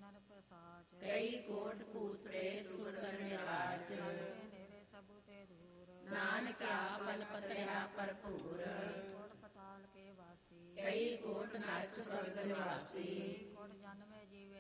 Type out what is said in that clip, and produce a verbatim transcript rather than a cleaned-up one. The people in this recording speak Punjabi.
ਨਰ ਪਸਾਚ ਕਈ ਕੋਟ ਭੂਤ ਪ੍ਰੇਤ ਸੁਰਗਨ ਨਿਰਾਜ ਸਭੇ ਨੇਰੇ ਸਭੂ ਤੇ ਦੂਰ ਨਾਨਕ ਆਪਨ ਪਤਿਆ ਭਰਪੂਰ ਕੋਟ ਪਤਾਲ ਕੇ ਵਾਸੀ ਕਈ ਕੋਟ ਨਰਕ ਸਵਰਗ ਨਿਵਾਸੀ